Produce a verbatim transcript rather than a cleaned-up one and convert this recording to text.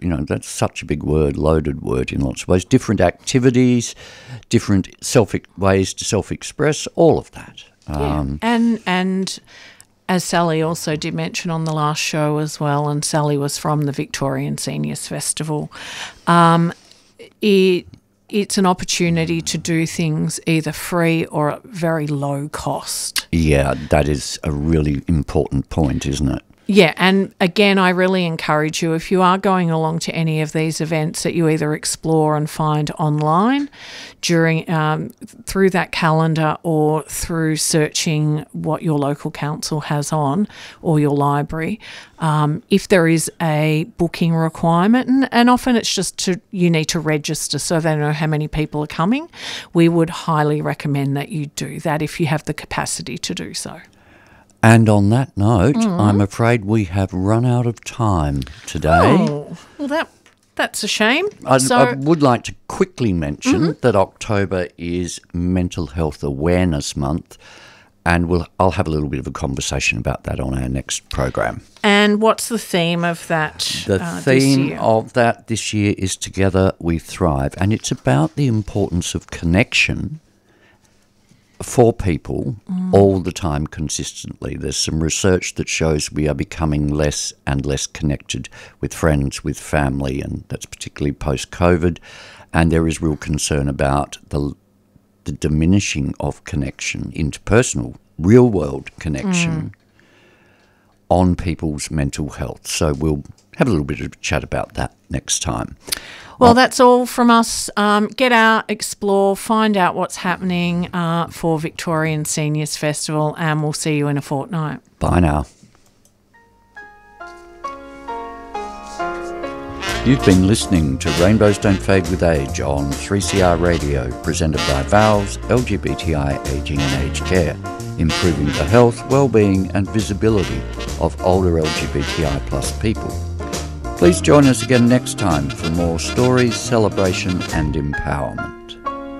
you know, that's such a big word, loaded word in lots of ways. Different activities, different self ways to self-express, all of that. Yeah. Um, and and as Sally also did mention on the last show as well, and Sally was from the Victorian Seniors Festival, um, it it's an opportunity to do things either free or at very low cost. Yeah, that is a really important point, isn't it? Yeah, and again, I really encourage you, if you are going along to any of these events, that you either explore and find online during um, through that calendar or through searching what your local council has on or your library. Um, if there is a booking requirement, and, and often it's just to you need to register so they know how many people are coming, we would highly recommend that you do that if you have the capacity to do so. And on that note, mm. I'm afraid we have run out of time today. Oh, well, that that's a shame. I, so, I would like to quickly mention mm-hmm. that October is Mental Health Awareness Month, and we'll I'll have a little bit of a conversation about that on our next program. And what's the theme of that? The uh, theme this year? of that this year is Together We Thrive, and it's about the importance of connection for people mm. all the time consistently. There's some research that shows we are becoming less and less connected with friends, with family, and that's particularly post-COVID. And there is real concern about the, the diminishing of connection, interpersonal, real-world connection mm. on people's mental health. So we'll have a little bit of a chat about that next time. Well, that's all from us. Um, get out, explore, find out what's happening uh, for Victorian Seniors Festival, and we'll see you in a fortnight. Bye now. You've been listening to Rainbows Don't Fade with Age on three C R Radio, presented by VALS, L G B T I Ageing and Aged Care, improving the health, well-being and visibility of older L G B T I plus people. Please join us again next time for more stories, celebration and empowerment.